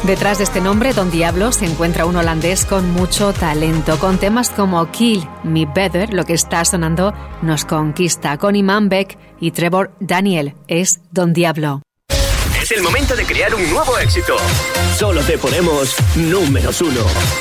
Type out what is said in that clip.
Detrás de este nombre, Don Diablo, se encuentra un holandés con mucho talento, con temas como Kill Me Better. Lo que está sonando nos conquista. Con Iman Beck y Trevor Daniel es Don Diablo. Es el momento de crear un nuevo éxito. Solo te ponemos números 1.